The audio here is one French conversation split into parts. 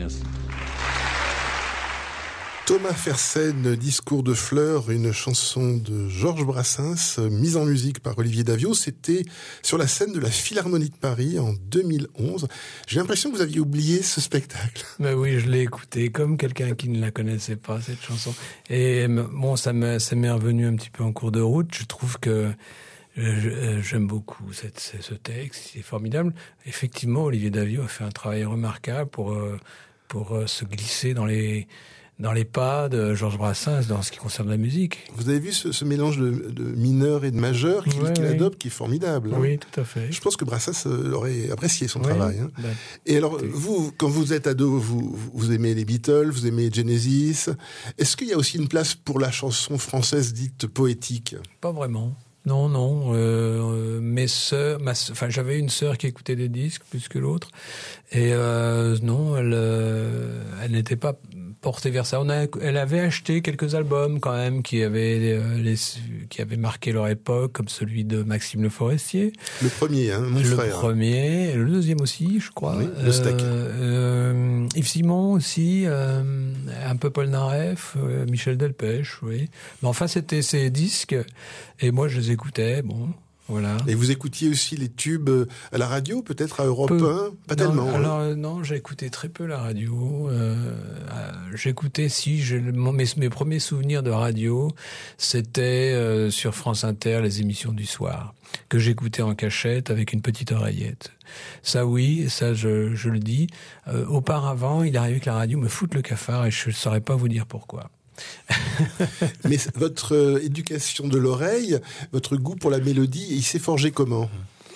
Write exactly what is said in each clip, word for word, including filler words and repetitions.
Merci. Thomas Fersen, Discours de fleurs, une chanson de Georges Brassens, mise en musique par Olivier Daviaux. C'était sur la scène de la Philharmonie de Paris en deux mille onze. J'ai l'impression que vous aviez oublié ce spectacle. Mais oui, je l'ai écouté comme quelqu'un qui ne la connaissait pas, cette chanson. Et bon, ça m'est, ça m'est revenu un petit peu en cours de route. Je trouve que je, j'aime beaucoup cette, ce texte, c'est formidable. Effectivement, Olivier Daviaux a fait un travail remarquable pour, pour se glisser dans les... dans les pas de Georges Brassens dans ce qui concerne la musique. Vous avez vu ce, ce mélange de, de mineur et de majeur qu'il, ouais, qu'il oui. adopte, qui est formidable. Hein. Oui, tout à fait. Je pense que Brassens aurait apprécié son oui, travail. Hein. Ben, et alors, vous, quand vous êtes ado, vous, vous aimez les Beatles, vous aimez Genesis. Est-ce qu'il y a aussi une place pour la chanson française dite poétique ? Pas vraiment. Non, non. Euh, mes sœurs, ma, enfin, j'avais une sœur qui écoutait des disques plus que l'autre, et euh, non, elle, euh, elle n'était pas portée vers ça. On a, elle avait acheté quelques albums quand même qui avaient, euh, les, qui avaient marqué leur époque, comme celui de Maxime Le Forestier. Le premier, hein, mon le frère. Le premier, le deuxième aussi, je crois. Oui, le steak. Euh, euh, Yves Simon aussi, euh, un peu Paul Naref, euh, Michel Delpech, oui. Mais enfin, c'était ces disques, et moi je les écoutais, bon. Voilà. Et vous écoutiez aussi les tubes à la radio, peut-être à Europe peu. un, pas non, tellement. Alors hein. non, j'ai écouté très peu la radio. Euh, j'écoutais si je, mes, mes premiers souvenirs de radio, c'était euh, sur France Inter, les émissions du soir que j'écoutais en cachette avec une petite oreillette. Ça oui, ça je, je le dis. Euh, auparavant, il arrivait que la radio me foute le cafard et je ne saurais pas vous dire pourquoi. Mais votre euh, éducation de l'oreille, votre goût pour la mélodie, il s'est forgé comment ?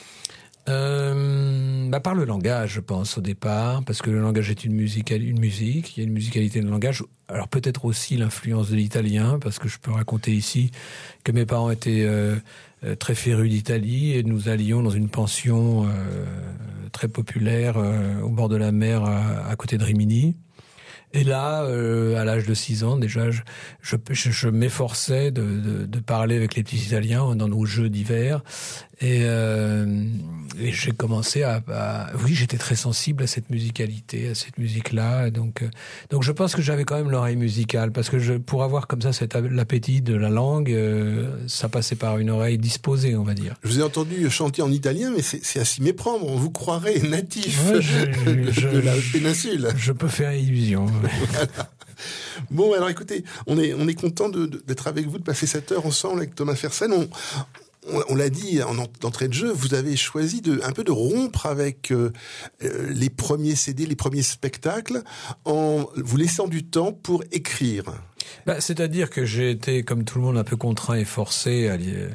Euh, bah par le langage, je pense, au départ, parce que le langage est une musique, une musique, il y a une musicalité de langage. Alors peut-être aussi l'influence de l'italien, parce que je peux raconter ici que mes parents étaient euh, très férus d'Italie et nous allions dans une pension euh, très populaire euh, au bord de la mer à, à côté de Rimini. Et là, euh, à l'âge de six ans, déjà, je, je, je, je m'efforçais de, de, de parler avec les petits Italiens dans nos jeux d'hiver. Et, euh, et j'ai commencé à, à... Oui, j'étais très sensible à cette musicalité, à cette musique-là. Donc, euh, donc je pense que j'avais quand même l'oreille musicale. Parce que je, pour avoir comme ça cet, l'appétit de la langue, euh, ça passait par une oreille disposée, on va dire. Je vous ai entendu chanter en italien, mais c'est, c'est à s'y méprendre. On vous croirait natif ouais, je, de, je, de la je, péninsule. Je peux faire illusion. Voilà. Bon, alors écoutez, on est, on est content de, de, d'être avec vous, de passer cette heure ensemble avec Thomas Fersen. On, on, on l'a dit en entrée de jeu, vous avez choisi de, un peu de rompre avec euh, les premiers C D, les premiers spectacles, en vous laissant du temps pour écrire. Bah, c'est-à-dire que j'ai été, comme tout le monde, un peu contraint et forcé à lier...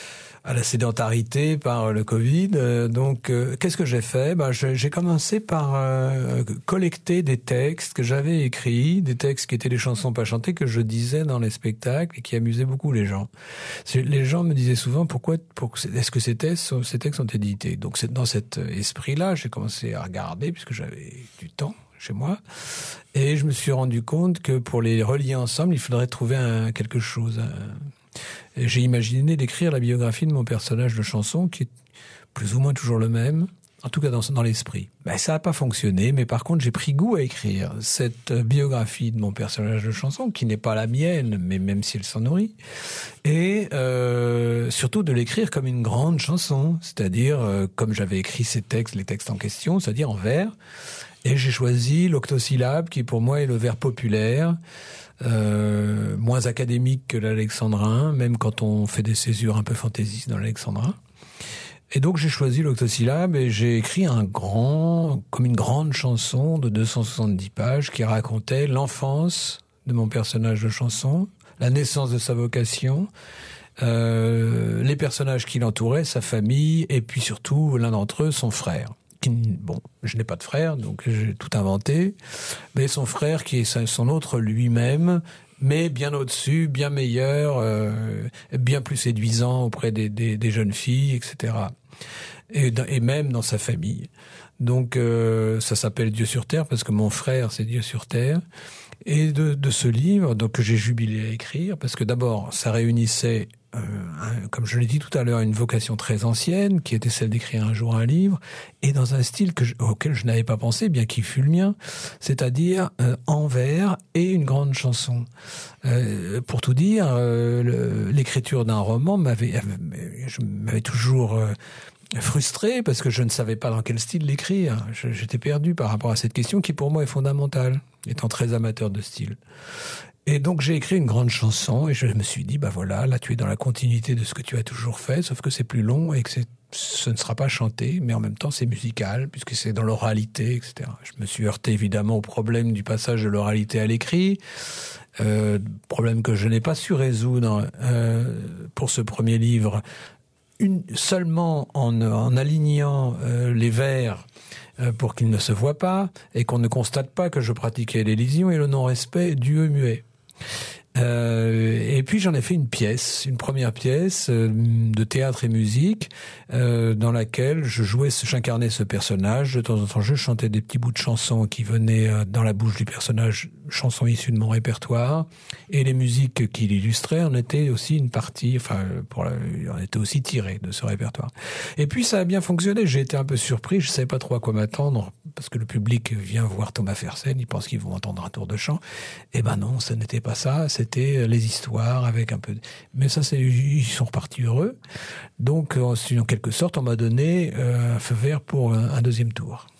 à la sédentarité par le Covid. Euh, donc, euh, qu'est-ce que j'ai fait ? Ben, je, j'ai commencé par euh, collecter des textes que j'avais écrits, des textes qui étaient des chansons pas chantées que je disais dans les spectacles et qui amusaient beaucoup les gens. C'est, les gens me disaient souvent pourquoi, pour, est-ce que ces textes, ces textes sont édités ? Donc, c'est dans cet esprit-là, j'ai commencé à regarder puisque j'avais du temps chez moi, et je me suis rendu compte que pour les relier ensemble, il faudrait trouver un, quelque chose. Un, Et j'ai imaginé d'écrire la biographie de mon personnage de chanson, qui est plus ou moins toujours le même, en tout cas dans, dans l'esprit. Ben, ça n'a pas fonctionné, mais par contre, j'ai pris goût à écrire cette biographie de mon personnage de chanson, qui n'est pas la mienne, mais même si elle s'en nourrit, et euh, surtout de l'écrire comme une grande chanson, c'est-à-dire euh, comme j'avais écrit ces textes, les textes en question, c'est-à-dire en vers, et j'ai choisi l'octosyllabe, qui pour moi est le vers populaire, Euh, moins académique que l'alexandrin, même quand on fait des césures un peu fantaisistes dans l'alexandrin. Et donc j'ai choisi l'octosyllabe et j'ai écrit un grand, comme une grande chanson de deux cent soixante-dix pages qui racontait l'enfance de mon personnage de chanson, la naissance de sa vocation, euh, les personnages qui l'entouraient, sa famille, et puis surtout l'un d'entre eux, son frère. Bon, je n'ai pas de frère, donc j'ai tout inventé. Mais son frère, qui est son autre lui-même, mais bien au-dessus, bien meilleur, euh, bien plus séduisant auprès des, des, des jeunes filles, et cetera. Et, et même dans sa famille. Donc, euh, ça s'appelle Dieu sur Terre, parce que mon frère, c'est Dieu sur Terre. Et de, de ce livre, donc que j'ai jubilé à écrire, parce que d'abord, ça réunissait euh, un, comme je l'ai dit tout à l'heure, une vocation très ancienne, qui était celle d'écrire un jour un livre, et dans un style que je, auquel je n'avais pas pensé, bien qu'il fût le mien, c'est-à-dire euh, en vers et une grande chanson. Euh, pour tout dire, euh, le, l'écriture d'un roman m'avait, je m'avais toujours euh, frustré parce que je ne savais pas dans quel style l'écrire. Je, j'étais perdu par rapport à cette question qui pour moi est fondamentale, étant très amateur de style. Et donc j'ai écrit une grande chanson et je me suis dit, bah voilà, là tu es dans la continuité de ce que tu as toujours fait, sauf que c'est plus long et que c'est, ce ne sera pas chanté, mais en même temps c'est musical puisque c'est dans l'oralité, et cetera. Je me suis heurté évidemment au problème du passage de l'oralité à l'écrit, euh, problème que je n'ai pas su résoudre euh, pour ce premier livre, une, seulement en, en alignant euh, les vers pour qu'ils ne se voient pas et qu'on ne constate pas que je pratiquais l'élision et le non-respect du e muet. Euh, et puis j'en ai fait une pièce, une première pièce euh, de théâtre et musique euh, dans laquelle je jouais, j'incarnais ce personnage. De temps en temps, je chantais des petits bouts de chansons qui venaient euh, dans la bouche du personnage, chansons issues de mon répertoire, et les musiques qui l'illustraient en étaient aussi une partie, enfin, pour la, en étaient aussi tirées de ce répertoire. Et puis ça a bien fonctionné. J'ai été un peu surpris, je savais pas trop à quoi m'attendre parce que le public vient voir Thomas Fersen, ils pensent qu'ils vont entendre un tour de chant. Eh ben non, ce n'était pas ça. C'était les histoires avec un peu... Mais ça, c'est, ils sont repartis heureux. Donc, en quelque sorte, on m'a donné euh, un feu vert pour un, un deuxième tour.